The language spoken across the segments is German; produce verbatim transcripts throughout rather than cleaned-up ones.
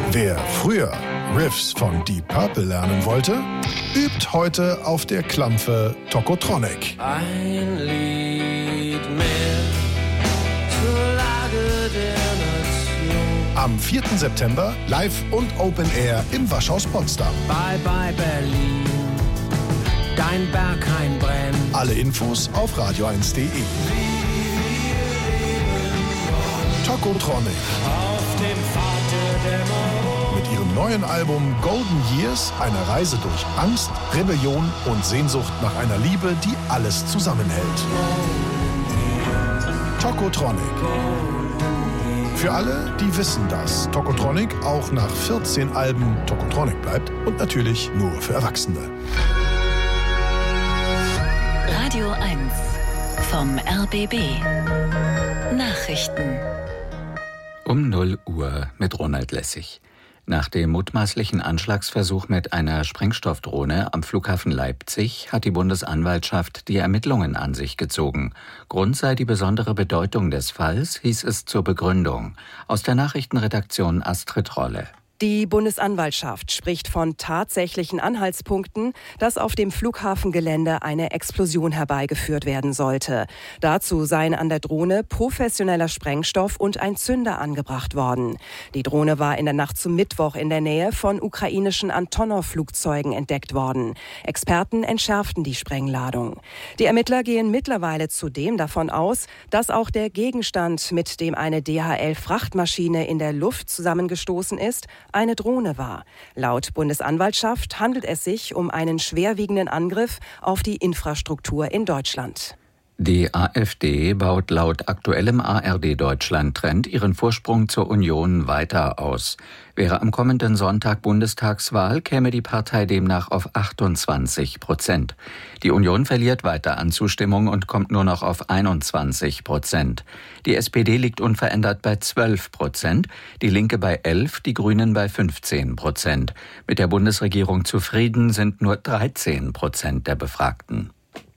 Wer früher Riffs von Deep Purple lernen wollte, übt heute auf der Klampfe Tokotronic. Ein Lied mehr zur Lage der Nation. Am vierten September live und Open Air im Waschhaus Potsdam. Bye bye Berlin, dein Berghain brennt. Alle Infos auf radio eins punkt de. Tokotronic. Auf dem Pfad der Dämmerung. Mit ihrem neuen Album Golden Years eine Reise durch Angst, Rebellion und Sehnsucht nach einer Liebe, die alles zusammenhält. Tokotronic. Für alle, die wissen, dass Tokotronic auch nach vierzehn Alben Tokotronic bleibt und natürlich nur für Erwachsene. Radio eins vom R B B. Nachrichten. Um null Uhr mit Ronald Lessig. Nach dem mutmaßlichen Anschlagsversuch mit einer Sprengstoffdrohne am Flughafen Leipzig hat die Bundesanwaltschaft die Ermittlungen an sich gezogen. Grund sei die besondere Bedeutung des Falls, hieß es zur Begründung. Aus der Nachrichtenredaktion Astrid Rolle. Die Bundesanwaltschaft spricht von tatsächlichen Anhaltspunkten, dass auf dem Flughafengelände eine Explosion herbeigeführt werden sollte. Dazu seien an der Drohne professioneller Sprengstoff und ein Zünder angebracht worden. Die Drohne war in der Nacht zum Mittwoch in der Nähe von ukrainischen Antonov-Flugzeugen entdeckt worden. Experten entschärften die Sprengladung. Die Ermittler gehen mittlerweile zudem davon aus, dass auch der Gegenstand, mit dem eine D H L-Frachtmaschine in der Luft zusammengestoßen ist, eine Drohne war. Laut Bundesanwaltschaft handelt es sich um einen schwerwiegenden Angriff auf die Infrastruktur in Deutschland. Die AfD baut laut aktuellem A R D Deutschland-Trend ihren Vorsprung zur Union weiter aus. Wäre am kommenden Sonntag Bundestagswahl, käme die Partei demnach auf achtundzwanzig Prozent. Die Union verliert weiter an Zustimmung und kommt nur noch auf einundzwanzig Prozent. Die S P D liegt unverändert bei zwölf Prozent, die Linke bei elf, die Grünen bei fünfzehn Prozent. Mit der Bundesregierung zufrieden sind nur dreizehn Prozent der Befragten.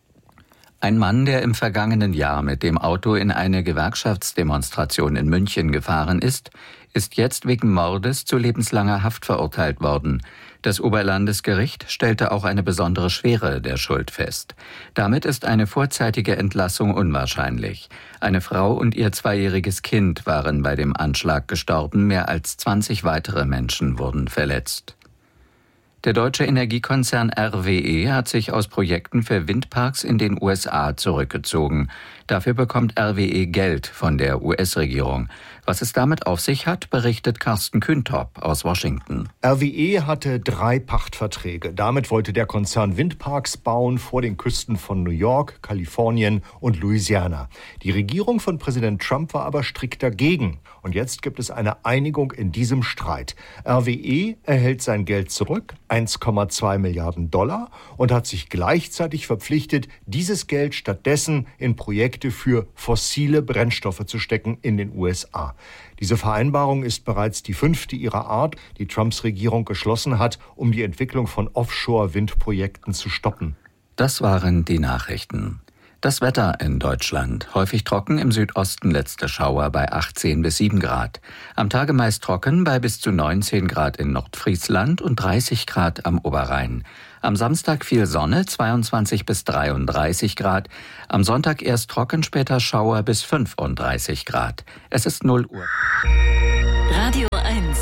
Ein Mann, der im vergangenen Jahr mit dem Auto in eine Gewerkschaftsdemonstration in München gefahren ist, ist jetzt wegen Mordes zu lebenslanger Haft verurteilt worden. Das Oberlandesgericht stellte auch eine besondere Schwere der Schuld fest. Damit ist eine vorzeitige Entlassung unwahrscheinlich. Eine Frau und ihr zweijähriges Kind waren bei dem Anschlag gestorben, mehr als zwanzig weitere Menschen wurden verletzt. Der deutsche Energiekonzern R W E hat sich aus Projekten für Windparks in den U S A zurückgezogen. Dafür bekommt R W E Geld von der U S-Regierung. Was es damit auf sich hat, berichtet Carsten Küntop aus Washington. R W E hatte drei Pachtverträge. Damit wollte der Konzern Windparks bauen vor den Küsten von New York, Kalifornien und Louisiana. Die Regierung von Präsident Trump war aber strikt dagegen. Und jetzt gibt es eine Einigung in diesem Streit. R W E erhält sein Geld zurück, eins Komma zwei Milliarden Dollar, und hat sich gleichzeitig verpflichtet, dieses Geld stattdessen in Projekte für fossile Brennstoffe zu stecken in den U S A. Diese Vereinbarung ist bereits die fünfte ihrer Art, die Trumps Regierung geschlossen hat, um die Entwicklung von Offshore-Windprojekten zu stoppen. Das waren die Nachrichten. Das Wetter in Deutschland. Häufig trocken, im Südosten letzte Schauer bei achtzehn bis sieben Grad. Am Tage meist trocken bei bis zu neunzehn Grad in Nordfriesland und dreißig Grad am Oberrhein. Am Samstag viel Sonne, zweiundzwanzig bis dreiunddreißig Grad. Am Sonntag erst trocken, später Schauer bis fünfunddreißig Grad. Es ist null Uhr. Radio eins.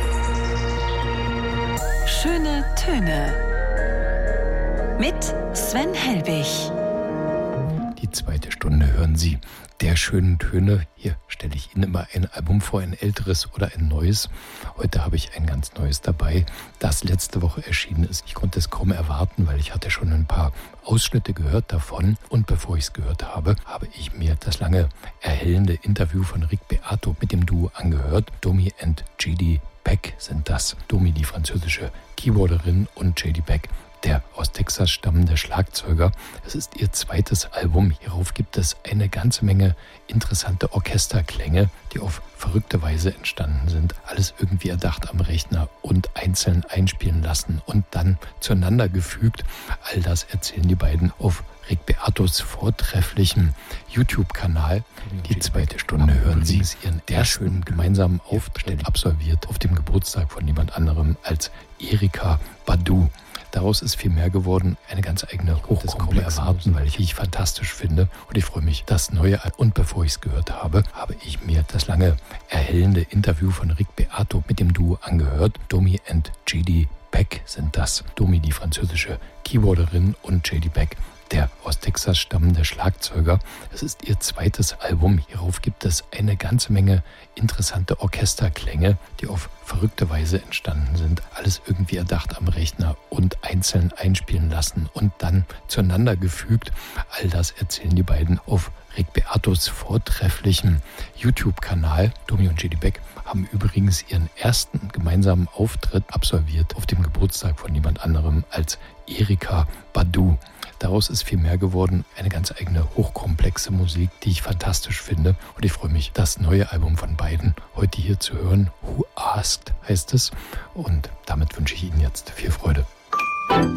Schöne Töne. Mit Sven Helbig. Die zweite Stunde hören Sie der schönen Töne. Hier stelle ich Ihnen immer ein Album vor, ein älteres oder ein neues. Heute habe ich ein ganz neues dabei, das letzte Woche erschienen ist. Ich konnte es kaum erwarten, weil ich hatte schon ein paar Ausschnitte gehört davon. Und bevor ich es gehört habe, habe ich mir das lange erhellende Interview von Rick Beato mit dem Duo angehört. Domi und J D Peck sind das. Domi, die französische Keyboarderin, und J D Peck, der aus Texas stammende Schlagzeuger. Es ist ihr zweites Album. Hierauf gibt es eine ganze Menge interessante Orchesterklänge, die auf verrückte Weise entstanden sind. Alles irgendwie erdacht am Rechner und einzeln einspielen lassen und dann zueinander gefügt. All das erzählen die beiden auf Rick Beatos vortrefflichem YouTube-Kanal. Die zweite Stunde hören Sie ihren ersten gemeinsamen Auftritt absolviert auf dem Geburtstag von niemand anderem als Erykah Badu. Daraus ist viel mehr geworden, eine ganz eigene Hochkomplexe erwarten, weil ich ich fantastisch finde. Und ich freue mich, das neue. Und bevor ich es gehört habe, habe ich mir das lange erhellende Interview von Rick Beato mit dem Duo angehört. Domi und J D Beck sind das. Domi, die französische Keyboarderin, und J D Beck, der aus Texas stammende Schlagzeuger. Es ist ihr zweites Album. Hierauf gibt es eine ganze Menge interessante Orchesterklänge, die auf verrückte Weise entstanden sind. Alles irgendwie erdacht am Rechner und einzeln einspielen lassen und dann zueinander gefügt. All das erzählen die beiden auf Rick Beatos vortrefflichem YouTube-Kanal. Domi und J D Beck haben übrigens ihren ersten gemeinsamen Auftritt absolviert auf dem Geburtstag von niemand anderem als Erykah Badu. Daraus ist viel mehr geworden, eine ganz eigene hochkomplexe Musik, die ich fantastisch finde. Und ich freue mich, das neue Album von beiden heute hier zu hören. Who Asked heißt es. Und damit wünsche ich Ihnen jetzt viel Freude.